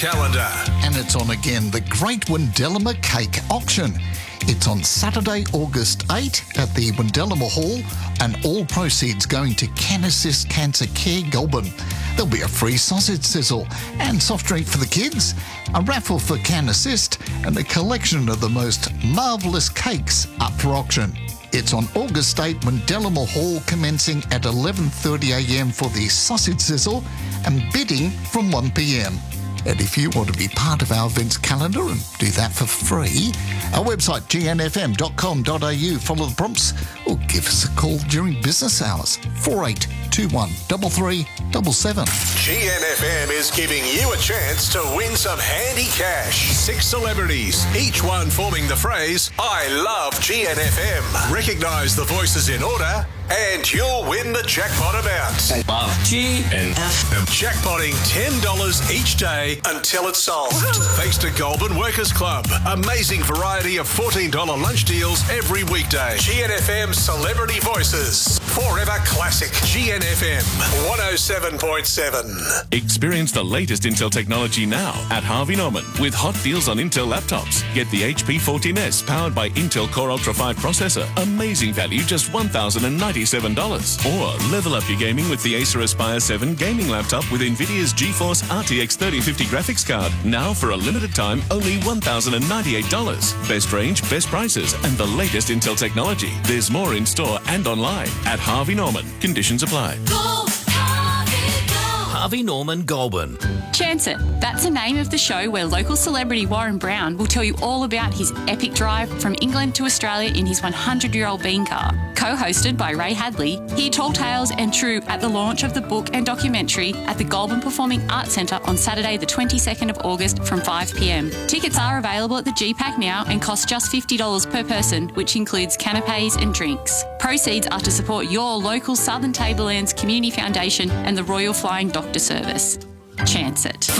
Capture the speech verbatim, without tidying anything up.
Calendar. And it's on again, the Great Wendelima Cake Auction. It's on Saturday, August eighth at the Wendelima Hall, and all proceeds going to CanAssist Cancer Care Goulburn. There'll be a free sausage sizzle and soft drink for the kids, a raffle for CanAssist, and a collection of the most marvellous cakes up for auction. It's on August eighth, Wendelima Hall, commencing at eleven thirty a m for the sausage sizzle and bidding from one p m. And if you want to be part of our events calendar and do that for free, our website g n f m dot com dot a u, follow the prompts, or give us a call during business hours, four eight two one three three seven seven. G N F M is giving you a chance to win some handy cash. Six celebrities, each one forming the phrase, I love G N F M. Recognise the voices in order and you'll win the jackpot amount. I love G N F M. Jackpotting ten dollars each day until it's solved. Thanks to Goulburn Workers Club. Amazing variety of fourteen dollars lunch deals every weekday. G N F M Celebrity Voices. Forever classic. G N F M one oh seven point seven. Experience the latest Intel technology now at Harvey Norman with hot deals on Intel laptops. Get the H P fourteen S powered by Intel Core Ultra five processor. Amazing value, just one thousand ninety-seven dollars. Or level up your gaming with the Acer Aspire seven gaming laptop with NVIDIA's GeForce R T X thirty fifty graphics card. Now for a limited time, only one thousand ninety-eight dollars. Best range, best prices, and the latest Intel technology. There's more in store and online at Harvey Norman. Conditions apply. Go, Harvey, go. Harvey Norman Goulburn. Chance It. That's the name of the show where local celebrity Warren Brown will tell you all about his epic drive from England to Australia in his one hundred year old bean car. Co-hosted by Ray Hadley, he told tales and true at the launch of the book and documentary at the Goulburn Performing Arts Centre on Saturday the twenty-second of August from five p m. Tickets are available at the G PAC now and cost just fifty dollars per person, which includes canapes and drinks. Proceeds are to support your local Southern Tablelands Community Foundation and the Royal Flying Doctor Service. Chance it.